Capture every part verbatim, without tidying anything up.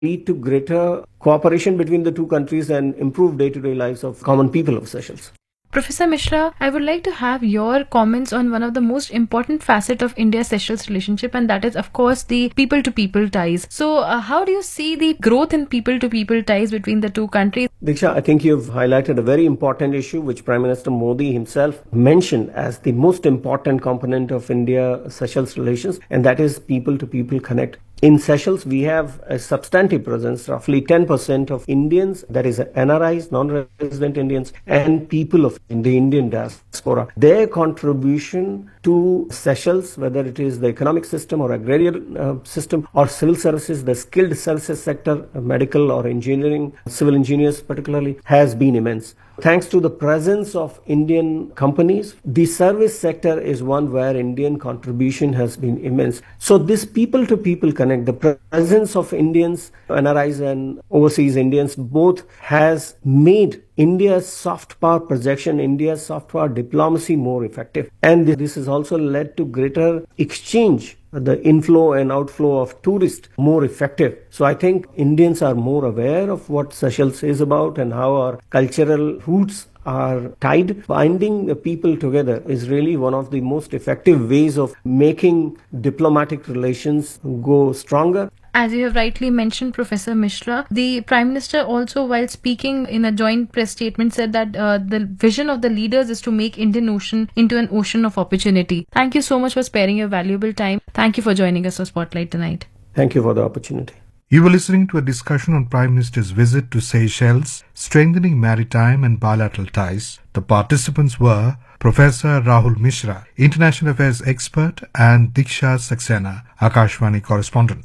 lead to greater cooperation between the two countries and improve day-to-day lives of common people of Seychelles. Professor Mishra, I would like to have your comments on one of the most important facets of India-Seychelles relationship, and that is, of course, the people-to-people ties. So, uh, how do you see the growth in people-to-people ties between the two countries? Diksha, I think you've highlighted a very important issue which Prime Minister Modi himself mentioned as the most important component of India-Seychelles relations, and that is people-to-people connect. In Seychelles, we have a substantive presence, roughly ten percent of Indians, that is N R Is, non-resident Indians, and people of the Indian diaspora. Their contribution to Seychelles, whether it is the economic system or agrarian uh, system or civil services, the skilled services sector, medical or engineering, civil engineers particularly, has been immense. Thanks to the presence of Indian companies, the service sector is one where Indian contribution has been immense. So this people-to-people connect, the presence of Indians, N R Is and overseas Indians both has made India's soft power projection, India's soft power diplomacy more effective. And this has also led to greater exchange, the inflow and outflow of tourists more effective. So I think Indians are more aware of what Seychelles is about and how our cultural roots are tied. Binding the people together is really one of the most effective ways of making diplomatic relations go stronger. As you have rightly mentioned, Professor Mishra, the Prime Minister also, while speaking in a joint press statement, said that uh, the vision of the leaders is to make Indian Ocean into an ocean of opportunity. Thank you so much for sparing your valuable time. Thank you for joining us on Spotlight tonight. Thank you for the opportunity. You were listening to a discussion on Prime Minister's visit to Seychelles, strengthening maritime and bilateral ties. The participants were Professor Rahul Mishra, International Affairs expert, and Diksha Saxena, Akashvani correspondent.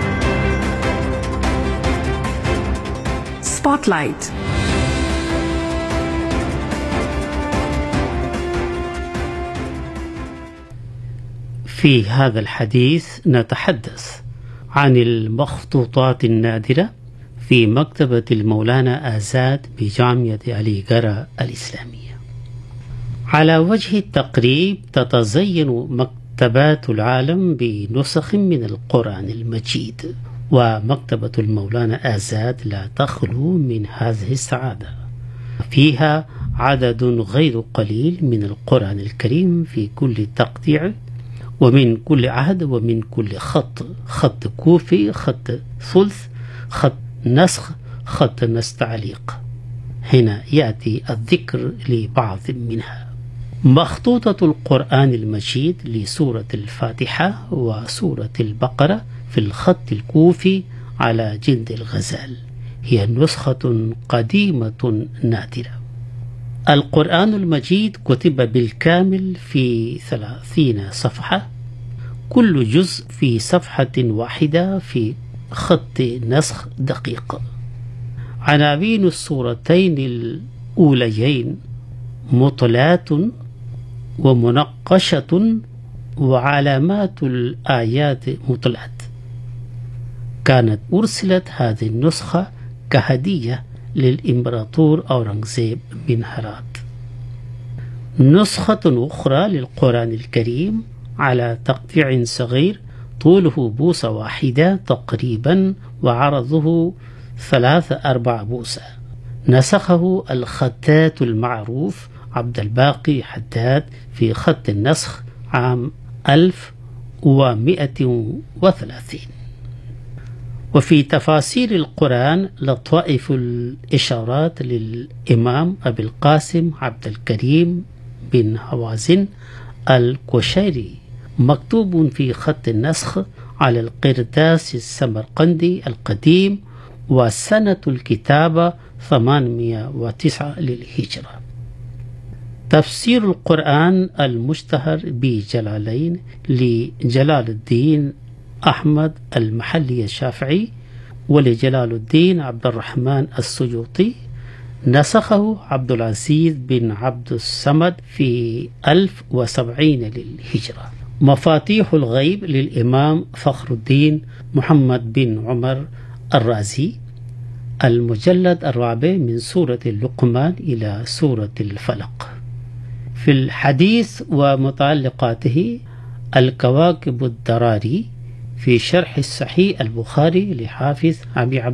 Spotlight. في هذا الحديث نتحدث عن المخطوطات النادرة في مكتبة المولانا آزاد بجامعة علي قرا الإسلامية. على وجه التقريب تتزين مكتبات العالم بنسخ من القرآن المجيد، ومكتبة المولانا آزاد لا تخلو من هذه السعادة. فيها عدد غير قليل من القرآن الكريم في كل تقطيع ومن كل عهد ومن كل خط، خط كوفي، خط ثلث، خط نسخ، خط نستعليق. هنا يأتي الذكر لبعض منها. مخطوطة القرآن المجيد لسورة الفاتحة وسورة البقرة في الخط الكوفي على جلد الغزال، هي نسخة قديمة نادرة. القرآن المجيد كتب بالكامل في ثلاثين صفحة، كل جزء في صفحة واحدة في خط نسخ دقيق. عناوين السورتين الأوليين مطلات ومنقشة، وعلامات الآيات مطلات. كانت أرسلت هذه النسخة كهدية للإمبراطور أورنغزيب بن هرات. نسخة أخرى للقرآن الكريم على تقطيع صغير طوله بوصة واحدة تقريبا وعرضه ثلاثة أربع بوصة، نسخه الخطاط المعروف عبد الباقي حداد في خط النسخ عام ألف ومئة وثلاثين. وفي تفاسير القرآن لطائف الإشارات للإمام أبي القاسم عبد الكريم بن هوازن الكشيري، مكتوب في خط النسخ على القرداس السمرقندي القديم، وسنة الكتابة ثمانمئة وتسعة للهجرة. تفسير القرآن المشتهر بجلالين لجلال الدين أحمد المحلي الشافعي ولجلال الدين عبد الرحمن السيوطي، نسخه عبد العزيز بن عبد الصمد في ألف وسبعين للهجرة. مفاتيح الغيب للإمام فخر الدين محمد بن عمر الرازي، المجلد الرابع من سورة اللقمان إلى سورة الفلق. في الحديث ومتعلقاته الكواكب الدراري في شرح الصحيح البخاري لحافظ أبي عبد